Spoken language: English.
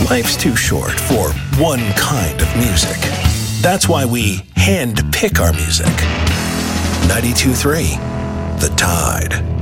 Life's too short for one kind of music. That's why we hand pick our music. 92.3 The Tide.